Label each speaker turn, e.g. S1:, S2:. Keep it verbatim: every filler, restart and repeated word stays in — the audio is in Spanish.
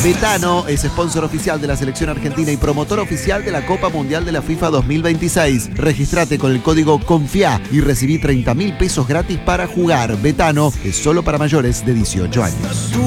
S1: Betano es sponsor oficial de la selección argentina y promotor oficial de la Copa Mundial de la FIFA dos mil veintiséis. Registrate con el código CONFIA y recibí treinta mil pesos gratis para jugar. Betano es solo para mayores de dieciocho años.